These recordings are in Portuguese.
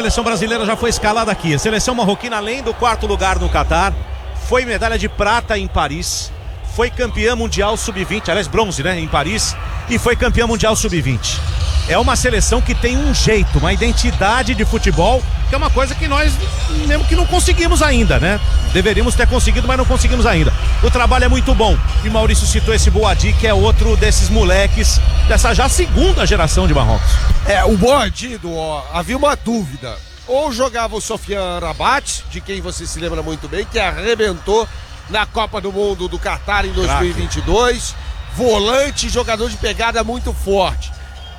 seleção brasileira já foi escalada aqui. A seleção marroquina, além do 4º lugar no Catar, foi medalha de prata em Paris, foi campeã mundial sub-20, aliás, bronze, né, em Paris, e foi campeã mundial sub-20. É uma seleção que tem um jeito, uma identidade de futebol, que é uma coisa que nós mesmo que não conseguimos ainda, né? Deveríamos ter conseguido, mas não conseguimos ainda. O trabalho é muito bom. E Maurício citou esse Boadi, que é outro desses moleques, dessa já segunda geração de Marrocos. O Boadi, havia uma dúvida. Ou jogava o Sofiane Rabat, de quem você se lembra muito bem, que arrebentou na Copa do Mundo do Catar em 2022. Volante, jogador de pegada muito forte.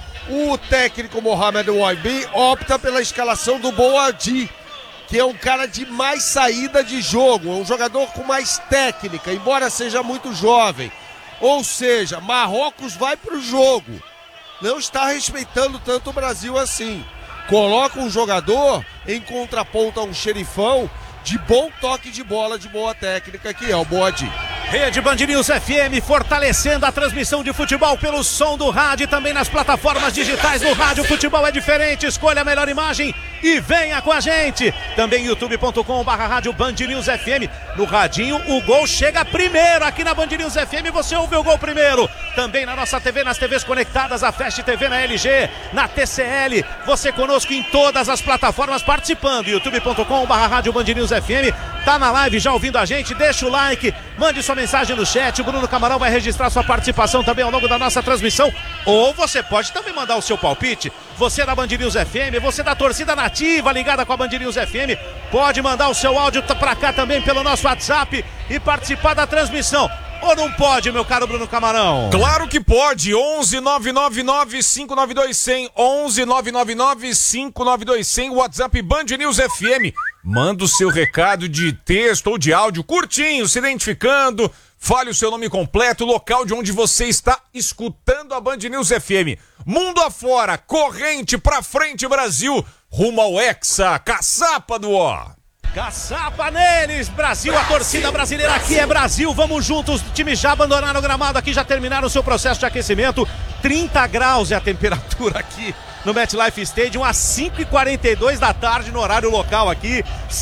O técnico Mohamed Ouabi opta pela escalação do Boadi, que é um cara de mais saída de jogo, é um jogador com mais técnica, embora seja muito jovem. Ou seja, Marrocos vai para o jogo, não está respeitando tanto o Brasil assim. Coloca um jogador em contraponto a um xerifão de bom toque de bola, de boa técnica, que é o Boadi. Rede Band News FM, fortalecendo a transmissão de futebol pelo som do rádio e também nas plataformas digitais do rádio. Futebol é diferente, escolha a melhor imagem e venha com a gente. Também youtube.com/rádio Band News FM. No radinho, o gol chega primeiro aqui na Band News FM, você ouve o gol primeiro. Também na nossa TV, nas TVs conectadas, a Fast TV na LG, na TCL. Você conosco em todas as plataformas participando. youtube.com/rádio Band News FM. Tá na live já ouvindo a gente, deixa o like, mande sua mensagem no chat. O Bruno Camarão vai registrar sua participação também ao longo da nossa transmissão. Ou você pode também mandar o seu palpite. Você da Band News FM, você da torcida nativa ligada com a Band News FM, pode mandar o seu áudio pra cá também pelo nosso WhatsApp e participar da transmissão. Ou não pode, meu caro Bruno Camarão? Claro que pode. 11 999 592 100. 11 999 592 100. WhatsApp Band News FM. Manda o seu recado de texto ou de áudio curtinho, se identificando. Fale o seu nome completo, local de onde você está escutando a Band News FM. Mundo afora, corrente pra frente, Brasil, rumo ao Hexa, caçapa do ó. Caçapa neles, Brasil, a torcida brasileira aqui é Brasil, vamos juntos. Os times já abandonaram o gramado aqui, já terminaram o seu processo de aquecimento. 30 graus é a temperatura aqui no MetLife Stadium, às 5h42 da tarde no horário local aqui,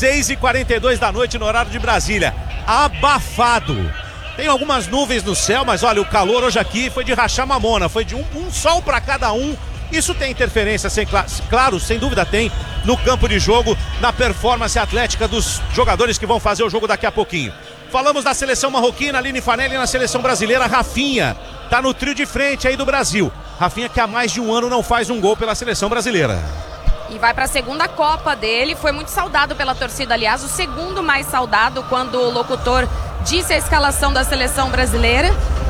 6h42 da noite no horário de Brasília. Abafado. Tem algumas nuvens no céu, mas olha, o calor hoje aqui foi de rachar mamona, foi de um sol para cada um. Isso tem interferência, claro, sem dúvida tem, no campo de jogo, na performance atlética dos jogadores que vão fazer o jogo daqui a pouquinho. Falamos da seleção marroquina, Aline Fanelli, na seleção brasileira, Rafinha, tá no trio de frente aí do Brasil. Rafinha que há mais de um ano não faz um gol pela seleção brasileira. E vai para a segunda Copa dele, foi muito saudado pela torcida, aliás, o segundo mais saudado quando o locutor disse a escalação da seleção brasileira.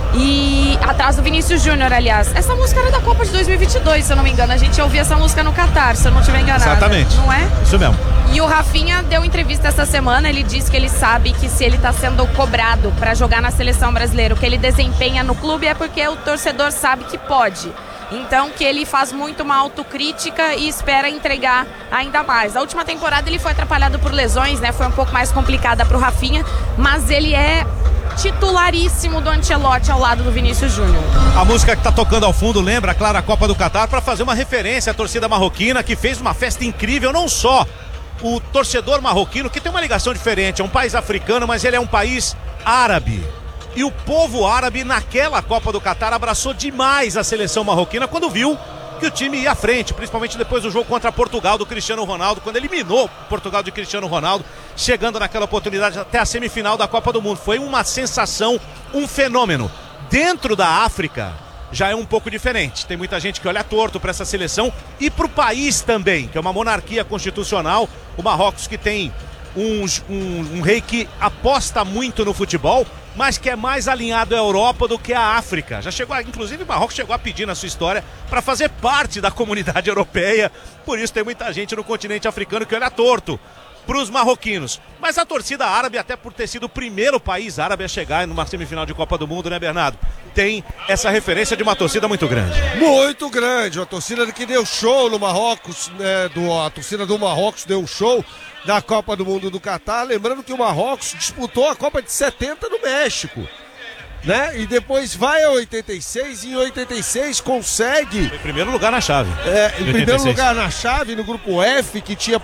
E atrás do Vinícius Júnior, aliás. Essa música era da Copa de 2022, se eu não me engano. A gente ouvia essa música no Catar, se eu não estiver enganado. Exatamente. Não é? Isso mesmo. E o Rafinha deu entrevista essa semana, ele disse que ele sabe que se ele está sendo cobrado para jogar na seleção brasileira, o que ele desempenha no clube é porque o torcedor sabe que pode. Então que ele faz muito uma autocrítica e espera entregar ainda mais. A última temporada ele foi atrapalhado por lesões, né? Foi um pouco mais complicada para o Rafinha, mas ele é titularíssimo do Ancelotti ao lado do Vinícius Júnior. A música que tá tocando ao fundo lembra, claro, a Copa do Catar, para fazer uma referência à torcida marroquina, que fez uma festa incrível, não só o torcedor marroquino, que tem uma ligação diferente, é um país africano, mas ele é um país árabe. E o povo árabe naquela Copa do Catar abraçou demais a seleção marroquina quando viu que o time ia à frente, principalmente depois do jogo contra Portugal do Cristiano Ronaldo, quando eliminou Portugal de Cristiano Ronaldo, chegando naquela oportunidade até a semifinal da Copa do Mundo. Foi uma sensação, um fenômeno. Dentro da África já é um pouco diferente. Tem muita gente que olha torto para essa seleção e para o país também, que é uma monarquia constitucional. O Marrocos, que tem um rei que aposta muito no futebol, mas que é mais alinhado à Europa do que à África. Já chegou, inclusive o Marrocos chegou a pedir na sua história para fazer parte da comunidade europeia. Por isso tem muita gente no continente africano que olha torto para os marroquinos. Mas a torcida árabe, até por ter sido o primeiro país árabe a chegar numa semifinal de Copa do Mundo, né, Bernardo? Tem essa referência de uma torcida muito grande. Muito grande, a torcida que deu show no Marrocos, né, a torcida do Marrocos deu um show da Copa do Mundo do Catar. Lembrando que o Marrocos disputou a Copa de 70 no México, né? E depois vai a 86 e em 86 consegue... Em primeiro lugar na chave. Em primeiro lugar na chave, no grupo F, que tinha